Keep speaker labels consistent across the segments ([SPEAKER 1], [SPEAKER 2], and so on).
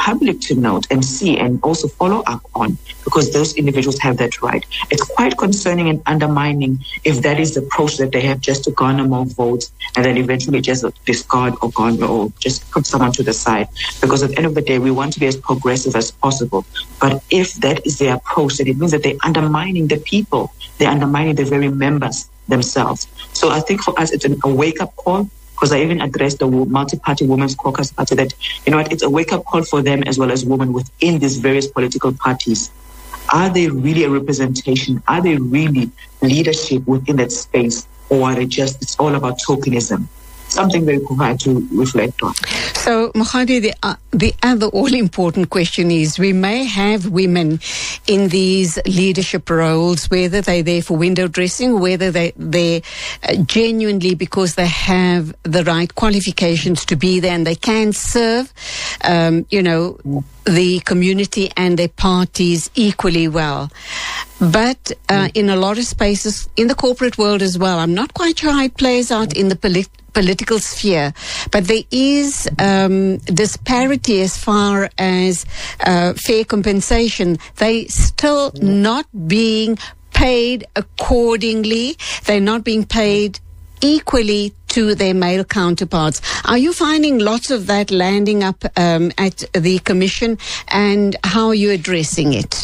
[SPEAKER 1] public to note and see and also follow up on, because those individuals have that right. It's quite concerning and undermining if that is the approach that they have, just to garner more votes and then eventually just discard or just put someone to the side. Because at the end of the day, we want to be as progressive as possible. But if that is their approach, then it means that they're undermining the people. They're undermining the very members themselves. So I think for us, it's a wake-up call, because I even addressed the multi-party women's caucus party that, it's a wake-up call for them as well as women within these various political parties. Are they really a representation? Are they really leadership within that space? Or are they just, it's all about tokenism? Something very profound to reflect on.
[SPEAKER 2] So, Mokgadi, the other all-important question is, we may have women in these leadership roles, whether they're there for window dressing, whether they're genuinely because they have the right qualifications to be there and they can serve, the community and their parties equally well. But in a lot of spaces, in the corporate world as well, I'm not quite sure how it plays out in the political sphere, but there is disparity as far as fair compensation. They still not being paid accordingly. They're not being paid equally to their male counterparts. Are you finding lots of that landing up at the Commission, and how are you addressing it?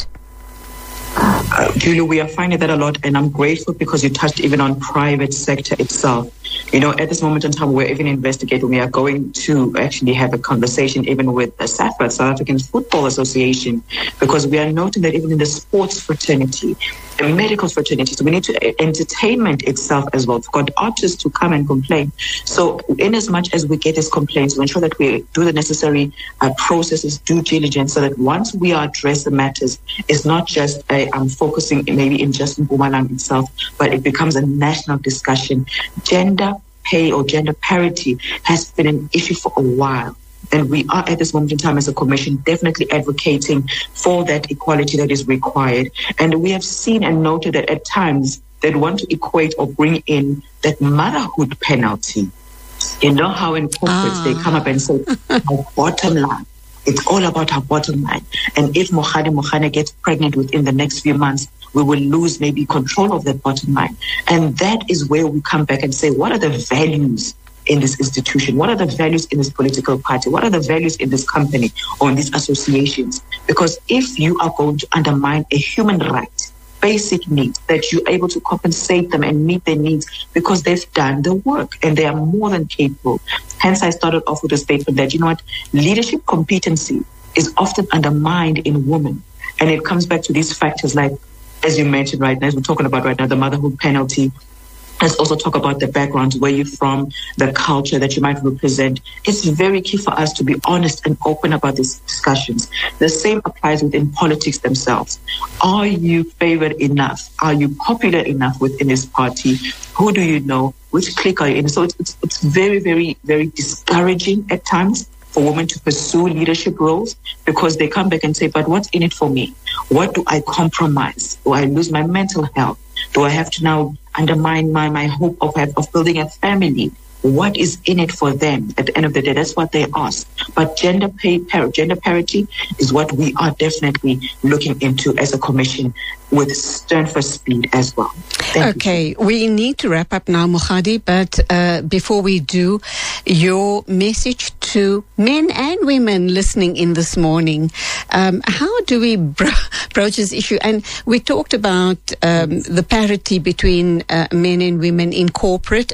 [SPEAKER 1] Julie, we are finding that a lot, and I'm grateful because you touched even on private sector itself. At this moment in time, we're even investigating. We are going to actually have a conversation even with the SAFA, South African Football Association, because we are noting that even in the sports fraternity, the medical fraternity, so we need to entertainment itself as well. We've got artists to come and complain. So in as much as we get these complaints, we ensure that we do the necessary processes, due diligence, so that once we address the matters, it's not just focusing maybe in just Mpumalanga itself, but it becomes a national discussion. Gender pay or gender parity has been an issue for a while. And we are at this moment in time as a commission definitely advocating for that equality that is required. And we have seen and noted that at times they'd want to equate or bring in that motherhood penalty. You know how in corporates they come up and say, our bottom line. It's all about our bottom line. And if Mokgadi gets pregnant within the next few months, we will lose maybe control of that bottom line. And that is where we come back and say, what are the values in this institution? What are the values in this political party? What are the values in this company or in these associations? Because if you are going to undermine a human right, basic needs, that you're able to compensate them and meet their needs because they've done the work and they are more than capable. Hence, I started off with a statement that, leadership competency is often undermined in women. And it comes back to these factors like, as you mentioned right now, as we're talking about right now, the motherhood penalty. Let's also talk about the background, where you're from, the culture that you might represent. It's very key for us to be honest and open about these discussions. The same applies within politics themselves. Are you favored enough? Are you popular enough within this party? Who do you know? Which clique are you in? So it's very, very, very discouraging at times for women to pursue leadership roles, because they come back and say, but what's in it for me? What do I compromise? Do I lose my mental health? Do I have to now undermine my hope of building a family? What is in it for them? At the end of the day, that's what they ask. But gender parity is what we are definitely looking into as a commission with stern first speed as well.
[SPEAKER 2] Okay, we need to wrap up now, Mokgadi, but before we do, your message to men and women listening in this morning. How do we broach this issue? And we talked about the parity between men and women in corporate.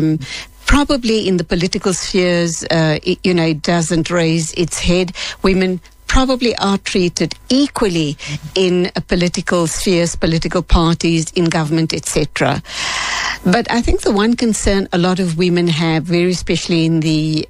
[SPEAKER 2] Probably in the political spheres, it doesn't raise its head. Women probably are treated equally in political spheres, political parties, in government, etc. But I think the one concern a lot of women have, very especially in the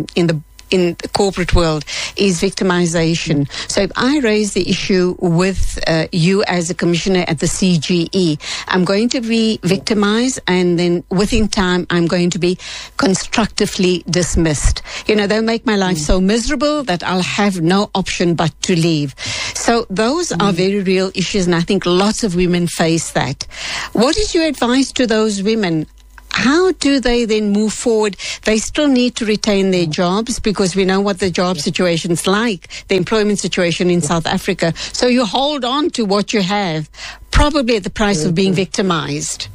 [SPEAKER 2] corporate world, is victimization. So if I raise the issue with you as a commissioner at the CGE, I'm going to be victimized, and then within time I'm going to be constructively dismissed. They'll make my life so miserable that I'll have no option but to leave. So those are very real issues, and I think lots of women face that. What is your advice to those women? how do they then move forward? They still need to retain their jobs because we know what the job situation's like, the employment situation in South Africa. So you hold on to what you have, probably at the price of being victimized.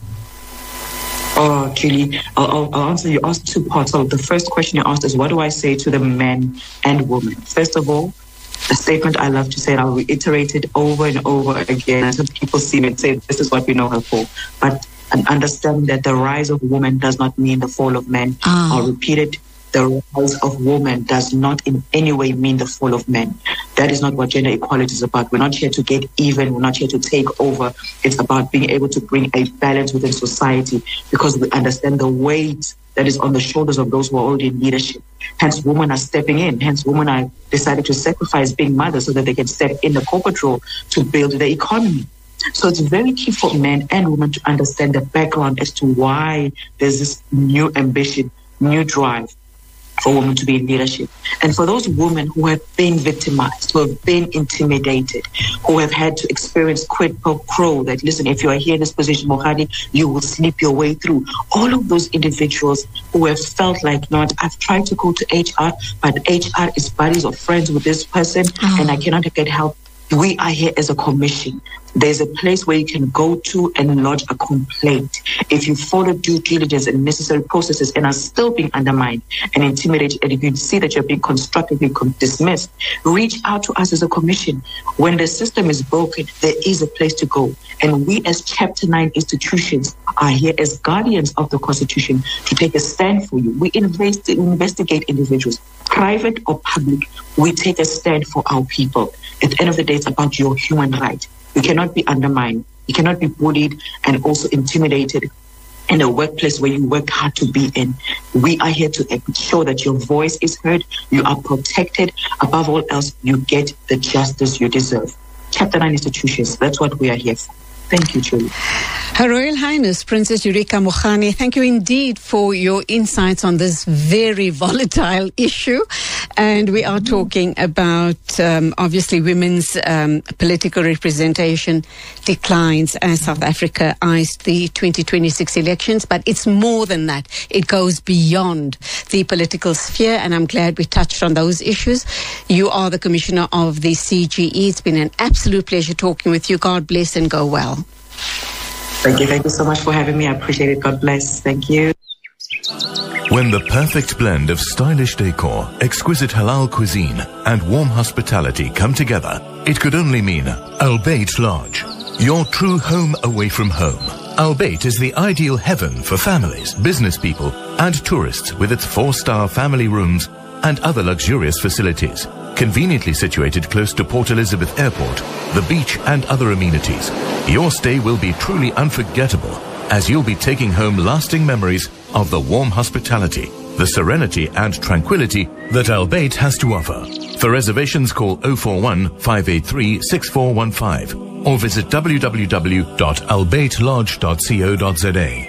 [SPEAKER 1] Oh, Julie, I'll answer. You asked two parts. So the first question you asked is, what do I say to the men and women? First of all, a statement I love to say, and I'll reiterate it over and over again until people see me and say, this is what we know her for. But understand that the rise of women does not mean the fall of men. I'll repeat it. The rise of women does not in any way mean the fall of men. That is not what gender equality is about. We're not here to get even. We're not here to take over. It's about being able to bring a balance within society because we understand the weight that is on the shoulders of those who are already in leadership. Hence, women are stepping in. Hence, women are decided to sacrifice being mothers so that they can step in the corporate role to build the economy. So it's very key for men and women to understand the background as to why there's this new ambition, new drive for women to be in leadership. And for those women who have been victimized, who have been intimidated, who have had to experience quid pro quo, that, listen, if you are here in this position, Mohadi, you will sleep your way through. All of those individuals who have felt like, not, I've tried to go to HR, but HR is buddies or friends with this person, and I cannot get help. We are here as a commission. There's a place where you can go to and lodge a complaint. If you follow due diligence and necessary processes and are still being undermined and intimidated, and you can see that you're being constructively dismissed, reach out to us as a commission. When the system is broken, there is a place to go. And we as Chapter 9 institutions are here as guardians of the Constitution to take a stand for you. We investigate individuals, private or public. We take a stand for our people. At the end of the day, it's about your human right. You cannot be undermined. You cannot be bullied and also intimidated in a workplace where you work hard to be in. We are here to ensure that your voice is heard, you are protected. Above all else, you get the justice you deserve. Chapter 9 institutions, that's what we are here for. Thank you, Julie.
[SPEAKER 2] Her Royal Highness Princess Eureka Mogani, thank you indeed for your insights on this very volatile issue. And we are talking about, obviously, women's political representation declines as South Africa eyes the 2026 elections. But it's more than that. It goes beyond the political sphere, and I'm glad we touched on those issues. You are the Commissioner of the CGE. It's been an absolute pleasure talking with you. God bless and go well.
[SPEAKER 1] Thank you so much for having me. I appreciate it. God bless. Thank you.
[SPEAKER 3] When the perfect blend of stylish decor, exquisite halal cuisine, and warm hospitality come together, it could only mean Albeit Lodge, your true home away from home. Albeit is the ideal heaven for families, business people, and tourists with its 4-star family rooms and other luxurious facilities. Conveniently situated close to Port Elizabeth Airport, the beach and other amenities, your stay will be truly unforgettable as you'll be taking home lasting memories of the warm hospitality, the serenity and tranquility that Albeit has to offer. For reservations, call 041 583 6415 or visit www.albeitlodge.co.za.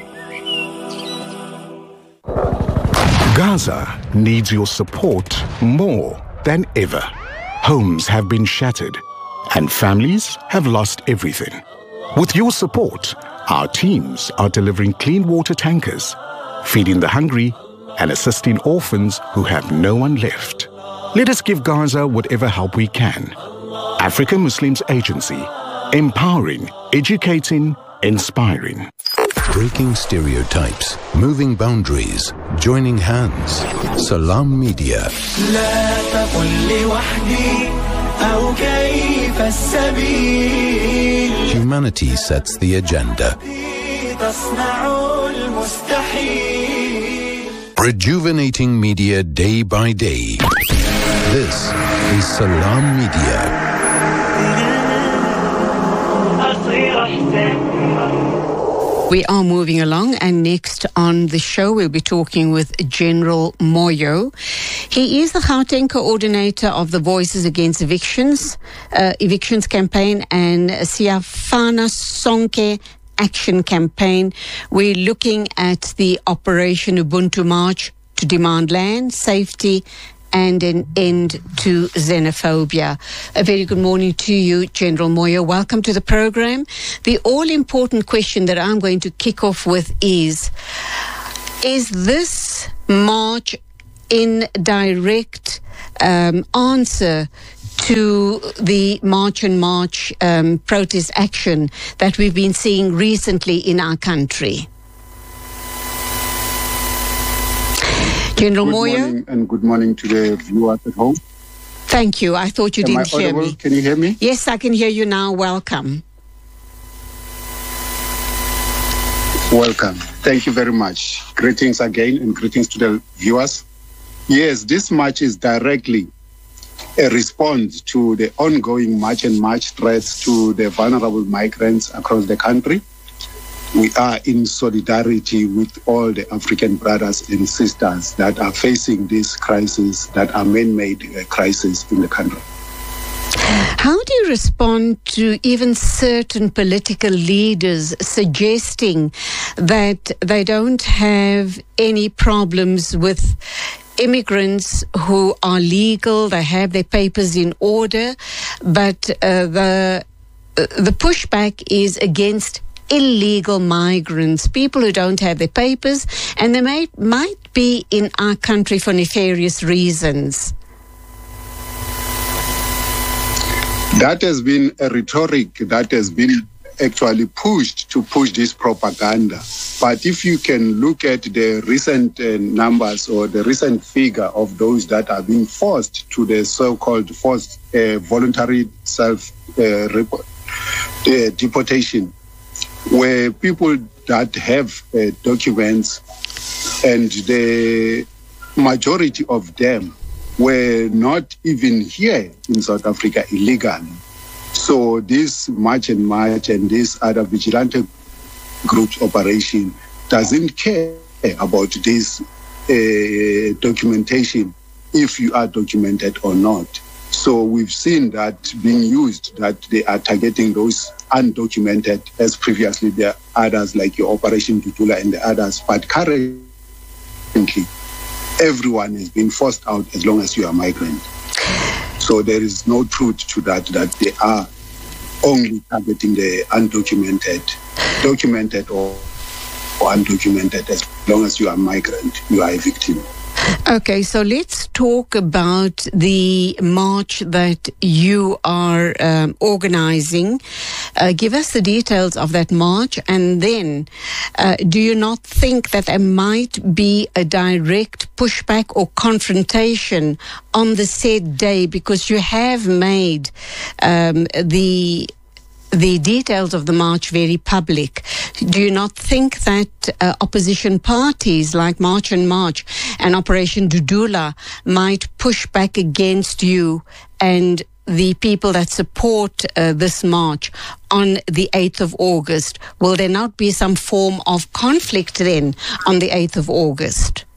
[SPEAKER 4] Gaza needs your support more than ever. Homes have been shattered and families have lost everything. With your support, our teams are delivering clean water tankers, feeding the hungry, and assisting orphans who have no one left. Let us give Gaza whatever help we can. African Muslims Agency, empowering, educating, inspiring.
[SPEAKER 5] Breaking stereotypes, moving boundaries, joining hands. Salam Media. Humanity sets the agenda. Rejuvenating media day by day. This is Salam Media.
[SPEAKER 2] We are moving along, and next on the show we'll be talking with General Moyo. He is the Gauteng coordinator of the Voices Against Evictions campaign and Siyafana Sonke Action Campaign. We're looking at the Operation Ubuntu March to demand land, safety, and an end to xenophobia. A very good morning to you, General Moyo. Welcome to the program. The all-important question that I'm going to kick off with is, Is this march in direct answer to the March and March protest action that we've been seeing recently in our country? General Moyo?
[SPEAKER 6] Good morning, and good morning to the viewers at home.
[SPEAKER 2] Thank you. I thought you didn't hear me.
[SPEAKER 6] Can you hear me?
[SPEAKER 2] Yes, I can hear you now. Welcome.
[SPEAKER 6] Welcome. Thank you very much. Greetings again, and greetings to the viewers. Yes, this march is directly a response to the ongoing March and March threats to the vulnerable migrants across the country. We are in solidarity with all the African brothers and sisters that are facing this crisis, that are man-made crisis in the country.
[SPEAKER 2] How do you respond to even certain political leaders suggesting that they don't have any problems with immigrants who are legal, they have their papers in order, but the pushback is against illegal migrants, people who don't have their papers, and they might be in our country for nefarious reasons?
[SPEAKER 6] That has been a rhetoric that has been actually pushed to push this propaganda. But if you can look at the recent numbers or the recent figure of those that are being forced to the so-called forced voluntary deportation, where people that have documents, and the majority of them were not even here in South Africa illegally. So this March and March and this other vigilante group's operation doesn't care about this documentation, if you are documented or not. So we've seen that being used, that they are targeting those undocumented, as previously there are others like your Operation Tutula and the others. But currently, everyone is being forced out as long as you are a migrant. So there is no truth to that they are only targeting the undocumented, documented or undocumented. As long as you are a migrant, you are a victim.
[SPEAKER 2] Okay, so let's talk about the march that you are organizing. Give us the details of that march, and then do you not think that there might be a direct pushback or confrontation on the said day, because you have made the details of the march very public? Do you not think that opposition parties like March and March and Operation Dudula might push back against you and the people that support this march on the 8th of August? Will there not be some form of conflict then on the 8th of August?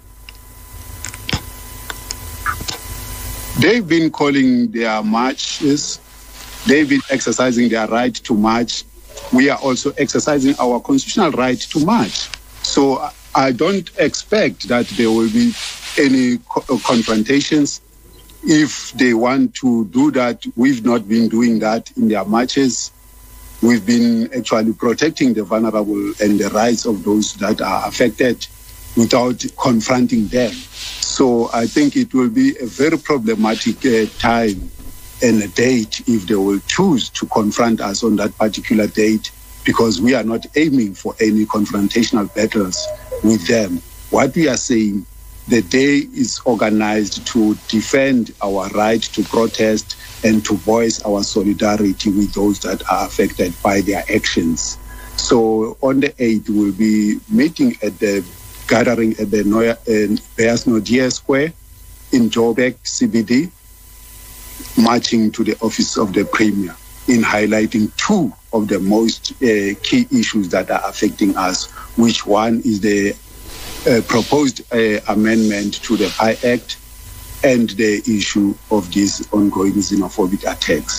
[SPEAKER 6] They've been calling their marches. They've been exercising their right to march. We are also exercising our constitutional right to march. So I don't expect that there will be any confrontations. If they want to do that, we've not been doing that in their marches. We've been actually protecting the vulnerable and the rights of those that are affected without confronting them. So I think it will be a very problematic time and a date if they will choose to confront us on that particular date, because we are not aiming for any confrontational battles with them. What we are saying, the day is organized to defend our right to protest and to voice our solidarity with those that are affected by their actions. So on the 8th, we'll be meeting at the gathering at the Bears Nodia Square in Joburg, CBD, marching to the office of the Premier in highlighting two of the most key issues that are affecting us, which one is the proposed amendment to the PI Act and the issue of these ongoing xenophobic attacks.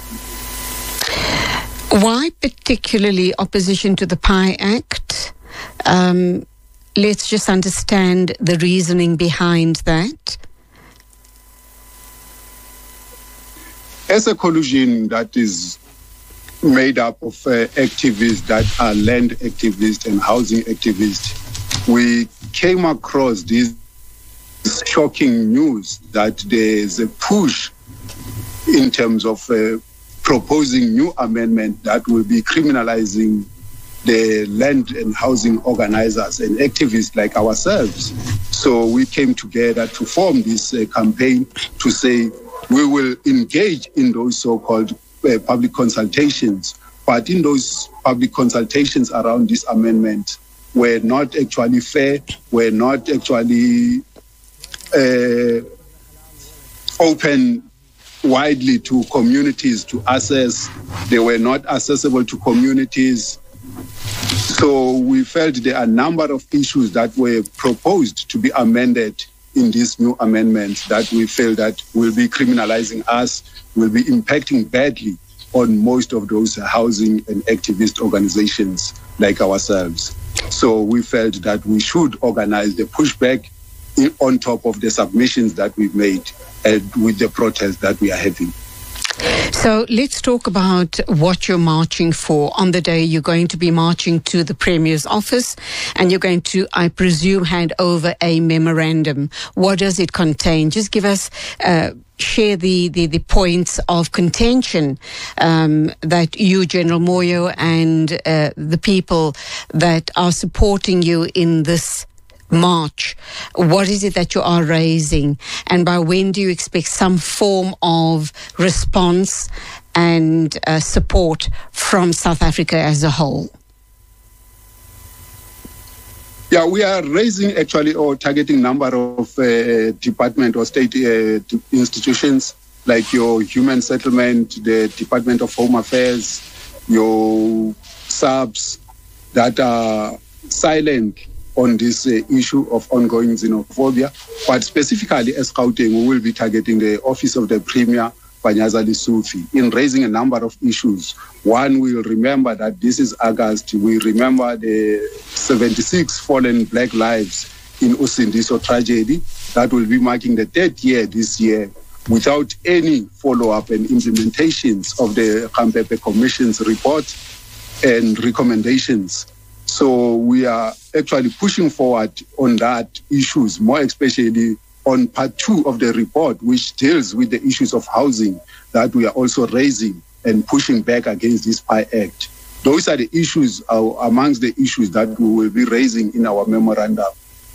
[SPEAKER 2] Why particularly opposition to the PI Act? Let's just understand the reasoning behind that.
[SPEAKER 6] As a coalition that is made up of activists that are land activists and housing activists, we came across this shocking news that there's a push in terms of proposing new amendment that will be criminalizing the land and housing organizers and activists like ourselves. So we came together to form this campaign to say we will engage in those so-called public consultations. But in those public consultations around this amendment were not actually fair, were not actually open widely to communities to assess. They were not accessible to communities. So we felt there are a number of issues that were proposed to be amended in this new amendment that we feel that will be criminalizing us, will be impacting badly on most of those housing and activist organizations like ourselves. So we felt that we should organize the pushback on top of the submissions that we've made and with the protests that we are having.
[SPEAKER 2] So let's talk about what you're marching for. On the day you're going to be marching to the Premier's office and you're going to, I presume, hand over a memorandum. What does it contain? Just give us, share the points of contention that you, General Moyo, and the people that are supporting you in this march. What is it that you are raising, and by when do you expect some form of response and support from South Africa as a whole?
[SPEAKER 6] Yeah, we are raising actually or targeting number of department or state institutions like your Human Settlement, the Department of Home Affairs, your SABS that are silent on this issue of ongoing xenophobia. But specifically as Gauteng, we will be targeting the Office of the Premier, Panyaza Lesufi, in raising a number of issues. One, we will remember that this is August. We remember the 76 fallen black lives in Usindiso tragedy. That will be marking the 3rd year this year without any follow-up and implementations of the Khampepe Commission's report and recommendations. So we are actually pushing forward on that issues, more especially on part 2 of the report, which deals with the issues of housing that we are also raising and pushing back against this PI Act. Those are the issues, amongst the issues that we will be raising in our memorandum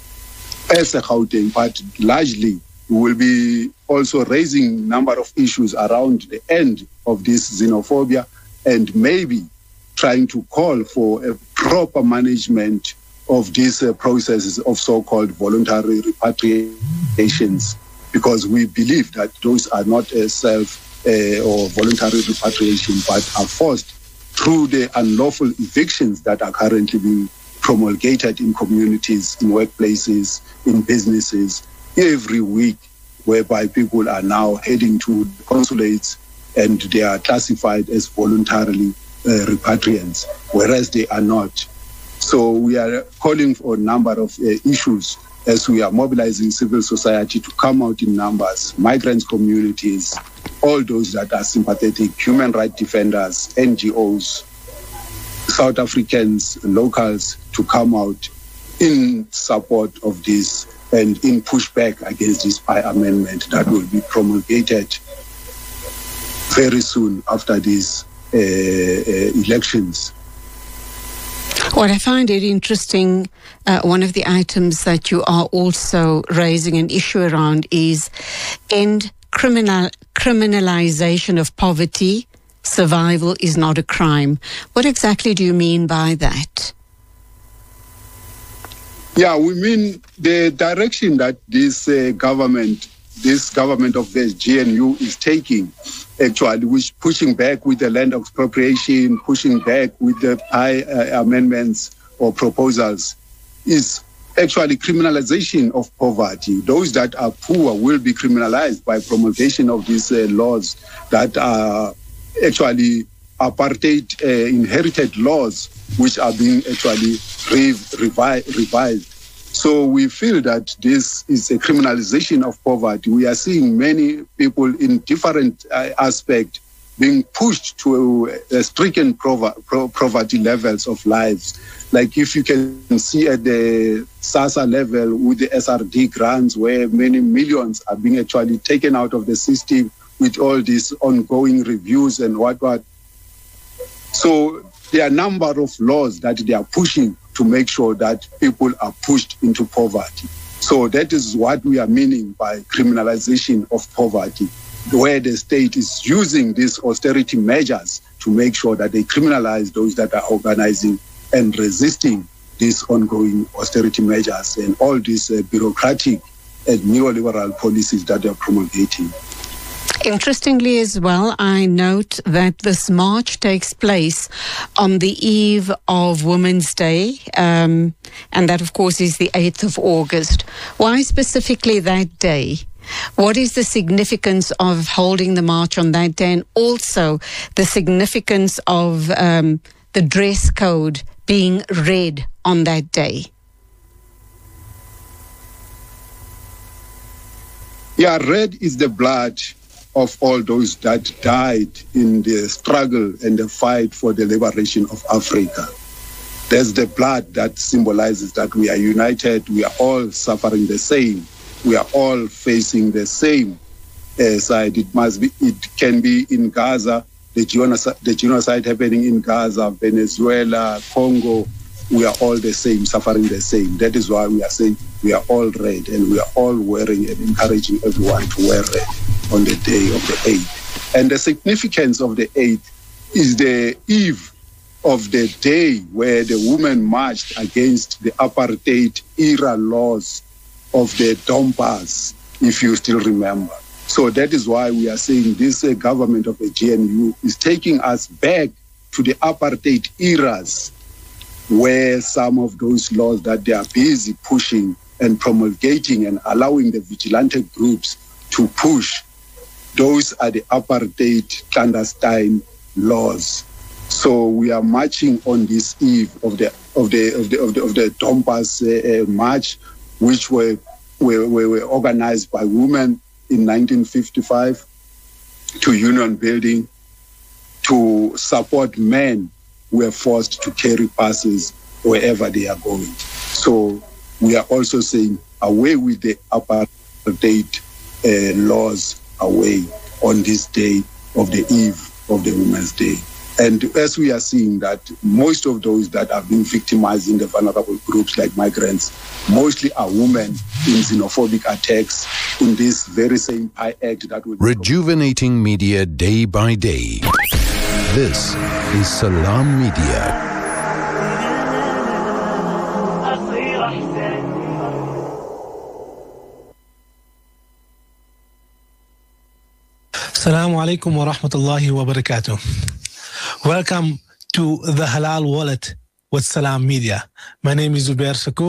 [SPEAKER 6] as a Gauteng, but largely we will be also raising a number of issues around the end of this xenophobia and maybe trying to call for a proper management of these processes of so-called voluntary repatriations, because we believe that those are not a self or voluntary repatriation, but are forced through the unlawful evictions that are currently being promulgated in communities, in workplaces, in businesses every week, whereby people are now heading to consulates and they are classified as voluntarily repatriants, whereas they are not. So we are calling for a number of issues as we are mobilizing civil society to come out in numbers, migrants communities, all those that are sympathetic, human rights defenders, NGOs, South Africans, locals, to come out in support of this and in pushback against this PI amendment that will be promulgated very soon after these elections.
[SPEAKER 2] What I find it interesting, one of the items that you are also raising an issue around is end criminalization of poverty. Survival is not a crime. What exactly do you mean by that?
[SPEAKER 6] Yeah, we mean the direction that this government of the GNU is taking, actually, which pushing back with the land expropriation, pushing back with the PI amendments or proposals, is actually criminalization of poverty. Those that are poor will be criminalized by promulgation of these laws that are actually apartheid inherited laws, which are being actually revised. So we feel that this is a criminalization of poverty. We are seeing many people in different aspects being pushed to stricken poverty levels of lives. Like if you can see at the SASSA level with the SRD grants, where many millions are being actually taken out of the system with all these ongoing reviews and what. So there are a number of laws that they are pushing to make sure that people are pushed into poverty. So that is what we are meaning by criminalization of poverty, where the state is using these austerity measures to make sure that they criminalize those that are organizing and resisting these ongoing austerity measures and all these bureaucratic and neoliberal policies that they are promulgating.
[SPEAKER 2] Interestingly as well, I note that this march takes place on the eve of Women's Day, and that, of course, is the 8th of August. Why specifically that day? What is the significance of holding the march on that day, and also the significance of the dress code being red on that day?
[SPEAKER 6] Yeah, red is the blood of all those that died in the struggle and the fight for the liberation of Africa. There's the blood that symbolizes that we are united, we are all suffering the same, we are all facing the same side. It can be in Gaza, the genocide happening in Gaza, Venezuela, Congo. We are all the same, suffering the same. That is why we are saying we are all red, and we are all wearing and encouraging everyone to wear red on the day of the 8th. And the significance of the 8th is the eve of the day where the women marched against the apartheid era laws of the Dompas, if you still remember. So that is why we are saying this government of the GNU is taking us back to the apartheid eras, where some of those laws that they are busy pushing and promulgating and allowing the vigilante groups to push, those are the apartheid clandestine laws. So we are marching on this eve of the Dompas march, which were organized by women in 1955 to union building to support men who were forced to carry passes wherever they are going. So we are also saying away with the apartheid laws, away on this day of the eve of the Women's Day. And as we are seeing that most of those that are being victimized in the vulnerable groups like migrants mostly are women in xenophobic attacks in this very same PI Act that will...
[SPEAKER 5] Rejuvenating media day by day. This is Salam Media.
[SPEAKER 7] Assalamu alaikum wa rahmatullahi wa barakatuh. Welcome to the Halal Wallet with Salam Media. My name is Zubair Sakur.